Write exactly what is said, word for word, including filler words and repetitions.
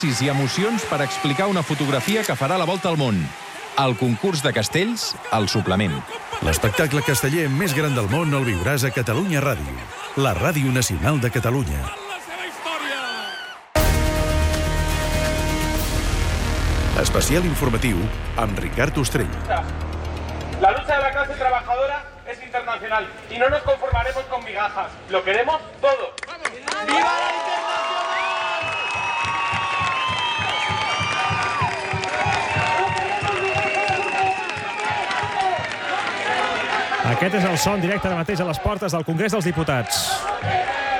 i emocions per explicar una fotografia que farà la volta al món. El concurs de castells, al suplement. L'espectacle casteller més gran del món el viuràs a Catalunya Ràdio, la ràdio nacional de Catalunya. Especial informatiu amb Ricard Ostrell. La lucha de la clase trabajadora es internacional y no nos conformaremos con migajas. Lo queremos todo. ¡Viva la internacional! Aquest és el son directe de mateix a les portes del Congrés dels Diputats.